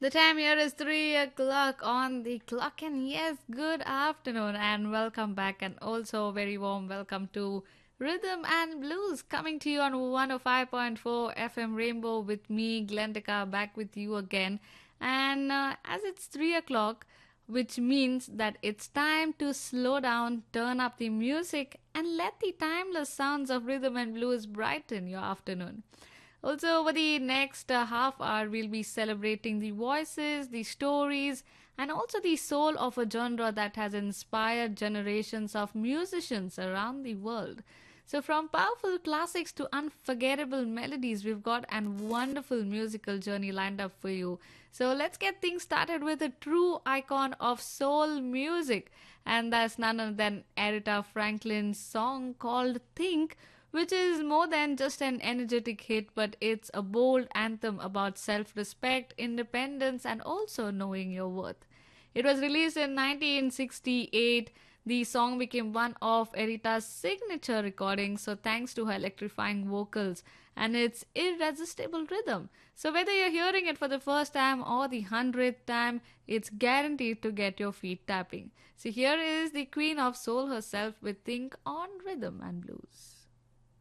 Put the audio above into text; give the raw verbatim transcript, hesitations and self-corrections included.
The time here is three o'clock on the clock, and yes, good afternoon, and welcome back, and also a very warm welcome to Rhythm and Blues coming to you on one oh five point four F M Rainbow with me, Glentica, back with you again. And uh, as it's three o'clock, which means that it's time to slow down, turn up the music, and let the timeless sounds of rhythm and blues brighten your afternoon. Also, over the next uh, half hour, we'll be celebrating the voices, the stories, and also the soul of a genre that has inspired generations of musicians around the world. So, from powerful classics to unforgettable melodies, we've got a wonderful musical journey lined up for you. So, let's get things started with a true icon of soul music, and that's none other than Aretha Franklin's song called Think, which is more than just an energetic hit, but it's a bold anthem about self respect, independence, and also knowing your worth. It was released in nineteen sixty-eight. The song became one of Aretha's signature recordings, so thanks to her electrifying vocals and its irresistible rhythm. So, whether you're hearing it for the first time or the hundredth time, it's guaranteed to get your feet tapping. So, here is the Queen of Soul herself with Think on Rhythm and Blues.